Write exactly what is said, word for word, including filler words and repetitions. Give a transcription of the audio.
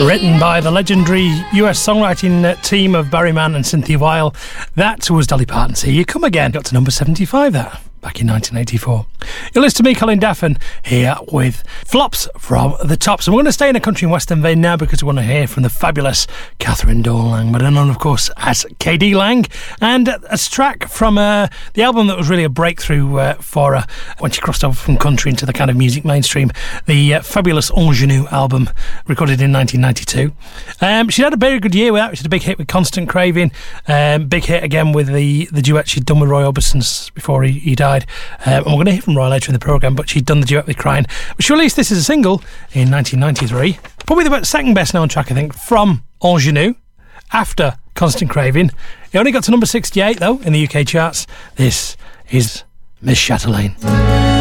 Written by the legendary U S songwriting team of Barry Mann and Cynthia Weil. That was Dolly Parton's Here You Come Again. Got to number seventy-five there, back in nineteen eighty-four. You're listening to me, Colin Daffin, here with Flops from the Tops. And we're going to stay in a country and western vein now because we want to hear from the fabulous Catherine Dawn Lang, better known, of course, as K D Lang. And a track from uh, the album that was really a breakthrough uh, for her when she crossed over from country into the kind of music mainstream, the uh, fabulous Ingenue album, recorded in nineteen ninety-two. Um, she had a very good year with that. She had a big hit with Constant Craving, um, big hit again with the, the duet she'd done with Roy Orbison before he, he died. Um, and we're going to hear from Roy later in the programme, but she'd done the duet with Crying. But she released this as a single in nineteen ninety-three. Probably the second best known track, I think, from Ingenue, after Constant Craving. It only got to number sixty-eight, though, in the U K charts. This is Miss Chatelaine.